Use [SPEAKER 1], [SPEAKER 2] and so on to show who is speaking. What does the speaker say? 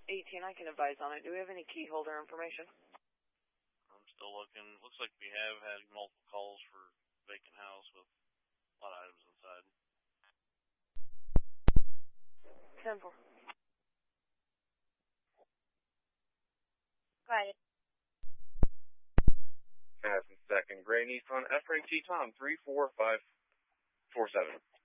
[SPEAKER 1] 18, I can advise on it. Do we have any key holder information?
[SPEAKER 2] I'm still looking. Looks like we have had multiple calls for vacant house with a lot of items inside.
[SPEAKER 1] 10-4.
[SPEAKER 3] Got it.
[SPEAKER 4] Madison 2nd, Gray Nissan, FRAT Tom 34547.